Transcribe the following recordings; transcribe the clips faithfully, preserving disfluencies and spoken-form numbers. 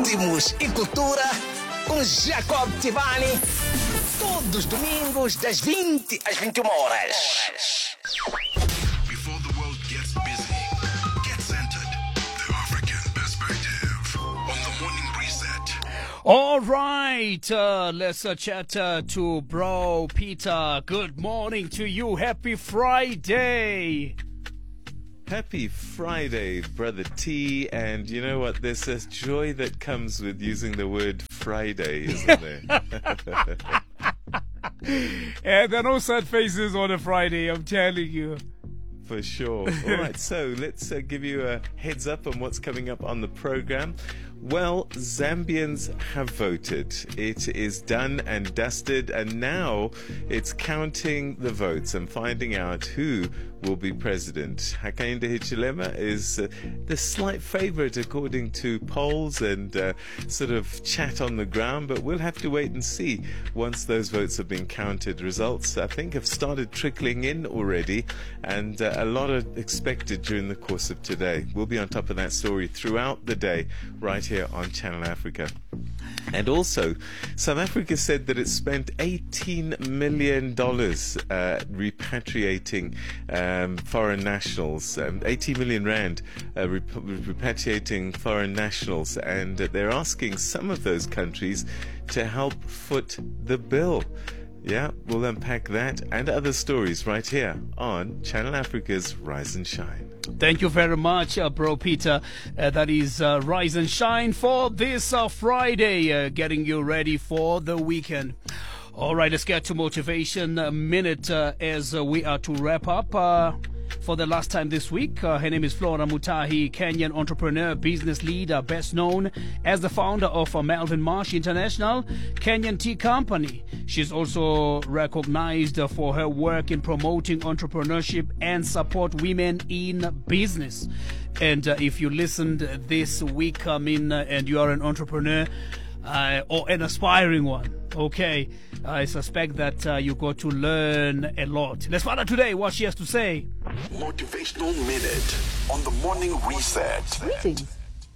Ritmos e Cultura com Jacob Tivani. Todos os domingos das vinte às vinte e uma horas. Before the world gets busy, get centered. The African perspective on the morning reset. All right, uh, let's uh, chat uh, to Bro Peter. Good morning to you. Happy Friday. Happy Friday, Brother T. And you know what? There's a joy that comes with using the word Friday, isn't there? Yeah, there are no sad faces on a Friday, I'm telling you. For sure. All right, so let's uh, give you a heads up on what's coming up on the program. Well, Zambians have voted. It is done and dusted, and now it's counting the votes and finding out who will be president. Hakainde Hichilema is uh, the slight favorite according to polls and uh, sort of chat on the ground, but we'll have to wait and see once those votes have been counted. Results, I think, have started trickling in already, and uh, a lot are expected during the course of today. We'll be on top of that story throughout the day, right here on Channel Africa. And also, South Africa said that it spent eighteen million dollars uh, repatriating um, foreign nationals, um, eighteen million rand uh, rep- repatriating foreign nationals, and uh, they're asking some of those countries to help foot the bill. Yeah, we'll unpack that and other stories right here on Channel Africa's Rise and Shine. Thank you very much, uh, Bro Peter. Uh, that is uh, Rise and Shine for this uh, Friday, uh, getting you ready for the weekend. All right, let's get to Motivation uh, Minute uh, as uh, we are to wrap up. Uh, For the last time this week, uh, her name is Flora Mutahi, Kenyan entrepreneur, business leader, best known as the founder of uh, Melvin Marsh International, Kenyan Tea Company. She's also recognized uh, for her work in promoting entrepreneurship and support women in business. And uh, if you listened this week, I mean, uh, and you are an entrepreneur uh, or an aspiring one, okay, I suspect that uh, you got to learn a lot. Let's find out today what she has to say. Motivational Minute on the morning reset. Greetings.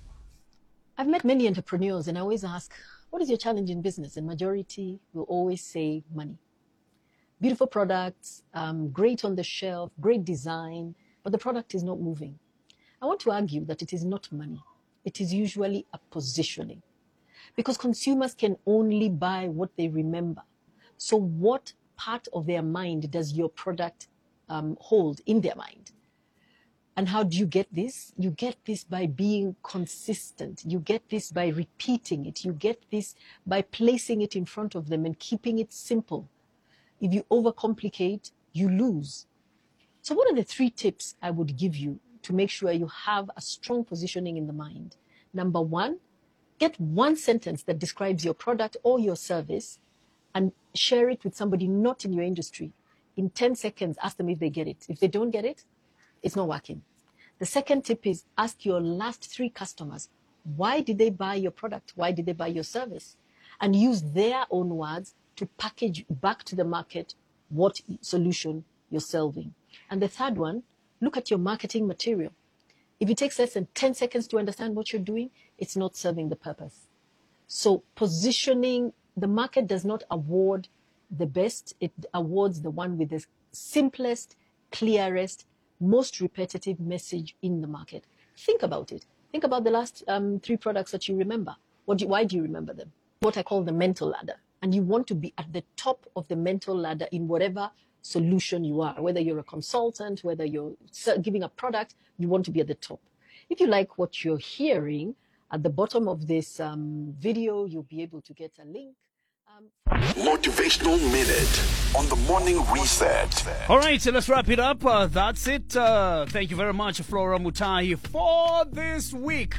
I've met many entrepreneurs and I always ask, what is your challenge in business? And majority will always say money. Beautiful products, um, great on the shelf, great design, but the product is not moving. I want to argue that it is not money. It is usually a positioning. Because consumers can only buy what they remember. So what part of their mind does your product um, hold in their mind? And how do you get this? You get this by being consistent. You get this by repeating it. You get this by placing it in front of them and keeping it simple. If you overcomplicate, you lose. So what are the three tips I would give you to make sure you have a strong positioning in the mind? Number one, get one sentence that describes your product or your service and share it with somebody not in your industry. In ten seconds, ask them if they get it. If they don't get it, it's not working. The second tip is ask your last three customers, why did they buy your product? Why did they buy your service? And use their own words to package back to the market what solution you're solving. And the third one, look at your marketing material. If it takes less than ten seconds to understand what you're doing, it's not serving the purpose. So positioning, the market does not award the best. It awards the one with the simplest, clearest, most repetitive message in the market. Think about it. Think about the last um, three products that you remember. What do you, why do you remember them? What I call the mental ladder. And you want to be at the top of the mental ladder in whatever solution you are, whether you're a consultant, whether you're giving a product, you want to be at the top. If you like what you're hearing, at the bottom of this um, video, you'll be able to get a link. Um, Motivational Minute on the morning reset. All right, so let's wrap it up. Uh, that's it. Uh, thank you very much, Flora Mutahi, for this week.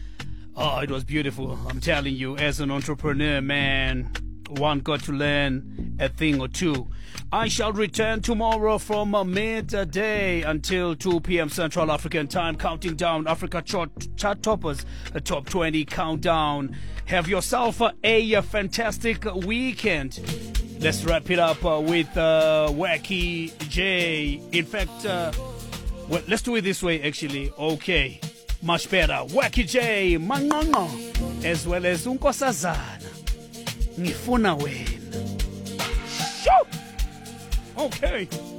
Oh, it was beautiful. I'm telling you, as an entrepreneur, man, one got to learn a thing or two. I shall return tomorrow from uh, midday until two p.m. Central African time, counting down Africa chart, chart toppers, a top twenty countdown. Have yourself uh, a, a fantastic weekend. Let's wrap it up uh, with uh, Wacky J. In fact, uh, well, let's do it this way, actually. Okay. Mashpera, Wacky J, Mangongo, as well as Unkosazana. Ngifuna wena. Shoo! Okay.